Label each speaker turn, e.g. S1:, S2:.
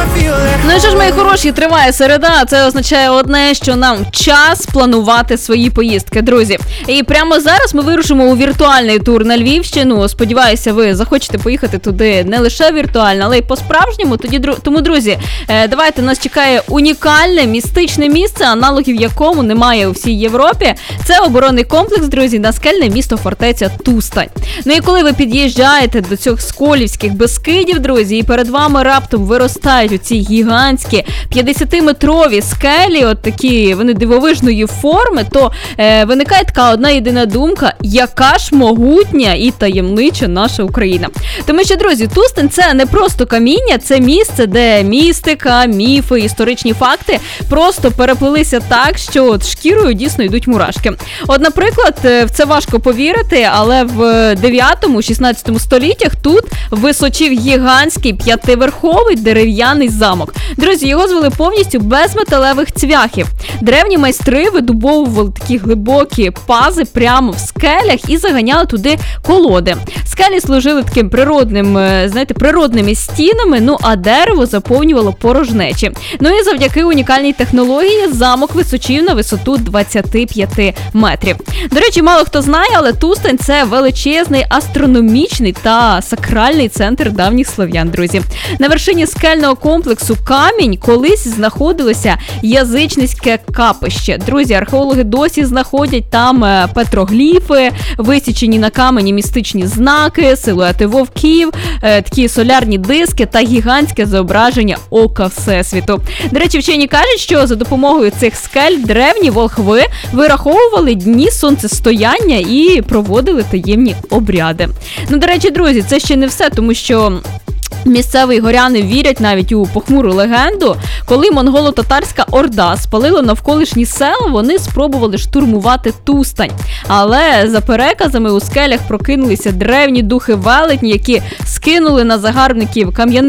S1: Ну і що ж, мої хороші, триває середа, це означає одне, що нам час планувати свої поїздки, друзі. І прямо зараз ми вирушимо у віртуальний тур на Львівщину. Сподіваюся, ви захочете поїхати туди не лише віртуально, але й по-справжньому. Тому, друзі, давайте, нас чекає унікальне, містичне місце, аналогів якому немає у всій Європі. Це оборонний комплекс, друзі, наскельне місто-фортеця Тустань. Ну і коли ви під'їжджаєте до цих сколівських Бескидів, друзі, і перед вами раптом виростають оці гігантські 50-метрові скелі, от такі, вони дивовижної форми, то виникає така одна єдина думка, яка ж могутня і таємнича наша Україна. Тому що, друзі, Тустань – це не просто каміння, це місце, де містика, міфи, історичні факти просто переплилися так, що от шкірою дійсно йдуть мурашки. От, наприклад, в це важко повірити, але в 9-16 століттях тут височив гігантський 5-верховий дерев'яний замок. Друзі, його звели повністю без металевих цвяхів. Древні майстри видобовували такі глибокі пази прямо в скелях і заганяли туди колоди. Скелі служили таким природними стінами, ну а дерево заповнювало порожнечі. Ну і завдяки унікальній технології замок височив на висоту 25 метрів. До речі, мало хто знає, але Тустань – це величезний астрономічний та сакральний центр давніх слов'ян, друзі. На вершині скельного комплексу Камінь колись знаходилося язичницьке капище. Друзі, археологи досі знаходять там петрогліфи, висічені на камені містичні знаки, силуети вовків, такі солярні диски та гігантське зображення ока Всесвіту. До речі, вчені кажуть, що за допомогою цих скель древні волхви вираховували дні сонцестояння і проводили таємні обряди. Ну, до речі, друзі, це ще не все, тому що місцеві горяни вірять навіть у похмуру легенду. Коли монголо-татарська орда спалила навколишні села, вони спробували штурмувати Тустань. Але за переказами у скелях прокинулися древні духи велетні, які скинули на загарбників кам'яний